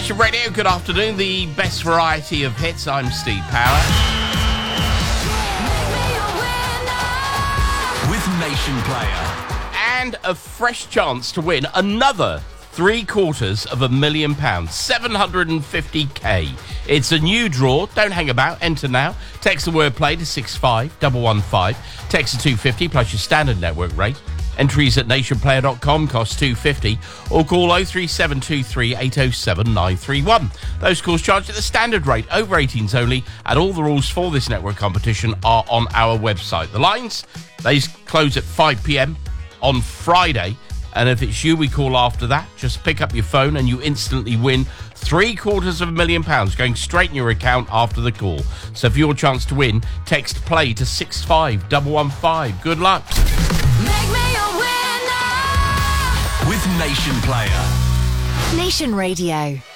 Nation Radio, good afternoon. The best variety of hits. I'm Steve Power. With Nation Player. And a fresh chance to win another £750,000, £750K. It's a new draw. Don't hang about. Enter now. Text the word play to 65115. Text to 250 plus your standard network rate. Entries at nationplayer.com cost £2.50 or call 03723 807 931. Those calls charged at the standard rate, over 18s only, and all the rules for this network competition are on our website. The lines, they close at 5 p.m. on Friday, and if it's you we call after that, just pick up your phone and you instantly win £750,000 going straight in your account after the call. So for your chance to win, text play to 65115. Good luck. Make me a winner with Nation Player. Nation Radio.